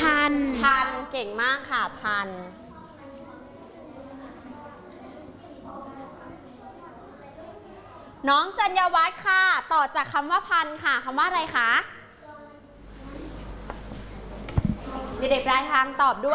พันเก่งมากค่ะพันน้องจัญญวัฒน์ค่ะต่อจากคำว่าพันค่ะคำว่าอะไรคะเด็กๆปลายทางตอบด้วย